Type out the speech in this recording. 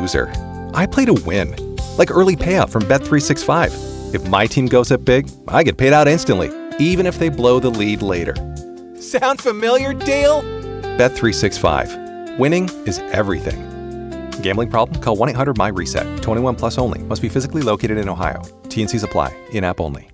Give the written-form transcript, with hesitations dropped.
loser. I play to win. Like early payout from Bet365. If my team goes up big, I get paid out instantly, even if they blow the lead later. Sound familiar, Dale? Bet365. Winning is everything. Gambling problem? Call 1-800-MY-RESET. 21 plus only. Must be physically located in Ohio. T&Cs apply. In-app only.